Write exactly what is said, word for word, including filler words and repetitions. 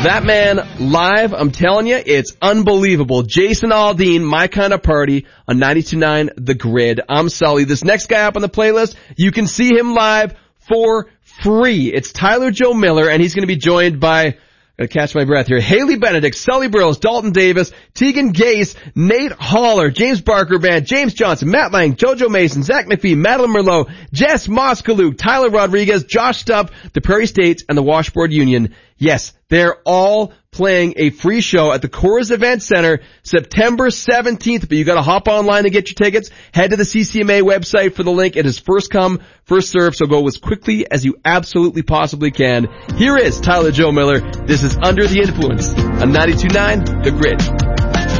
That man live, I'm telling you, it's unbelievable. Jason Aldean, My Kind of Party on ninety-two point nine The Grid. I'm Sully. This next guy up on the playlist, you can see him live for free. It's Tyler Joe Miller, and he's going to be joined by, gotta catch my breath here, Haley Benedict, Sully Brills, Dalton Davis, Tegan Gase, Nate Haller, James Barker Band, James Johnson, Matt Lang, JoJo Mason, Zach McPhee, Madeline Merlot, Jess Moskaluk, Tyler Rodriguez, Josh Stubb, the Prairie States, and the Washboard Union. Yes, they're all playing a free show at the Coors Event Center September seventeenth, but you gotta hop online to get your tickets. Head to the C C M A website for the link. It is first come, first serve, so go as quickly as you absolutely possibly can. Here is Tyler Joe Miller. This is Under the Influence on ninety-two point nine The Grid.